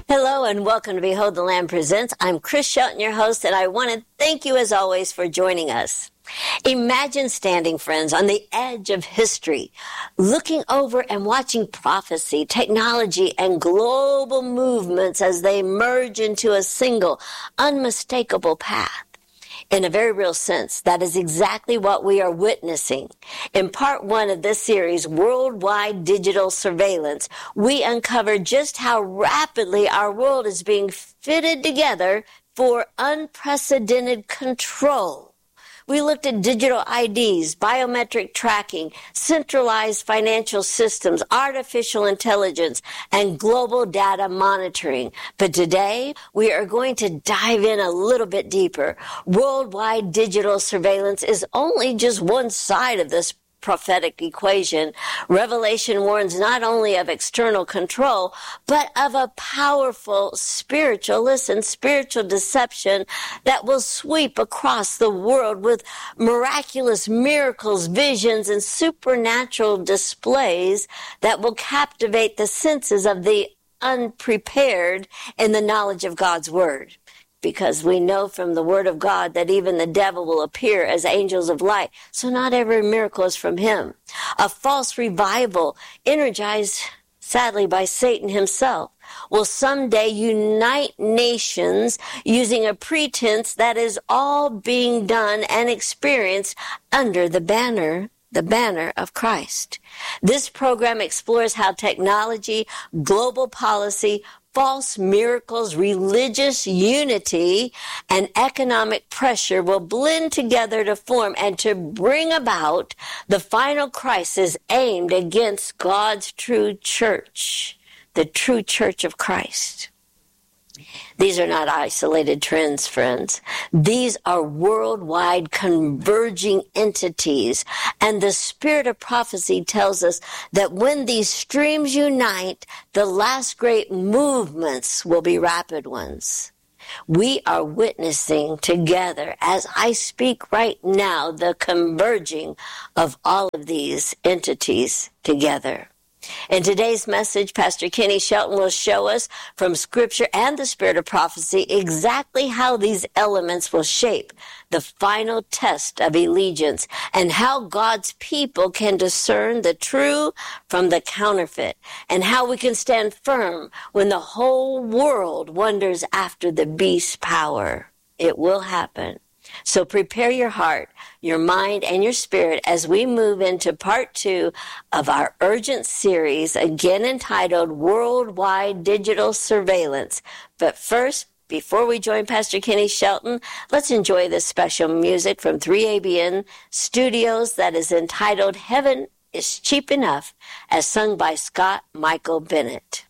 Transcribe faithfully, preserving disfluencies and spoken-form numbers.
Hello and welcome to Behold the Lamb Presents. I'm Chris Shelton, your host, and I want to thank you as always for joining us. Imagine standing, friends, on the edge of history, looking over and watching prophecy, technology, and global movements as they merge into a single, unmistakable path. In a very real sense, that is exactly what we are witnessing. In part one of this series, Worldwide Digital Surveillance, we uncovered just how rapidly our world is being fitted together for unprecedented control. We looked at digital I Ds, biometric tracking, centralized financial systems, artificial intelligence, and global data monitoring. But today, we are going to dive in a little bit deeper. Worldwide digital surveillance is only just one side of this prophetic equation. Revelation warns not only of external control, but of a powerful spiritual, listen, spiritual deception that will sweep across the world with miraculous miracles, visions, and supernatural displays that will captivate the senses of the unprepared in the knowledge of God's word. Because we know from the word of God that even the devil will appear as angels of light. So not every miracle is from him. A false revival, energized, sadly, by Satan himself, will someday unite nations using a pretense that is all being done and experienced under the banner the banner of Christ. This program explores how technology, global policy, false miracles, religious unity, and economic pressure will blend together to form and to bring about the final crisis aimed against God's true church, the true church of Christ. These are not isolated trends, friends. These are worldwide converging entities. And the spirit of prophecy tells us that when these streams unite, the last great movements will be rapid ones. We are witnessing together, as I speak right now, the converging of all of these entities together. In today's message, Pastor Kenny Shelton will show us from Scripture and the Spirit of Prophecy exactly how these elements will shape the final test of allegiance and how God's people can discern the true from the counterfeit and how we can stand firm when the whole world wonders after the beast's power. It will happen. So prepare your heart, your mind, and your spirit as we move into part two of our urgent series, again entitled Worldwide Digital Surveillance. But first, before we join Pastor Kenny Shelton, let's enjoy this special music from three A B N Studios that is entitled Heaven is Cheap Enough, as sung by Scott Michael Bennett.